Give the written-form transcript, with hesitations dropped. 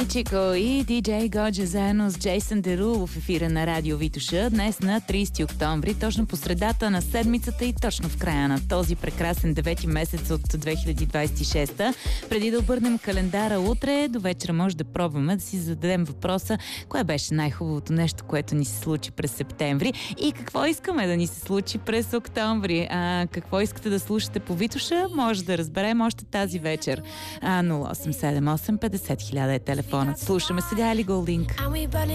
Чико и диджей Годжа заедно с Джейсън Дерул в ефира на Радио Витоша днес на 30 октомври, точно по средата на седмицата и точно в края на този прекрасен 9 месец от 2026. Преди да обърнем календара утре, до вечера може да пробваме да си зададем въпроса: кое беше най-хубавото нещо, което ни се случи през септември и какво искаме да ни се случи през октомври. Какво искате да слушате по Витоша, може да разберем още тази вечер. 0878 50 000 е телефонът. Слушаме сега Ели Голдинг.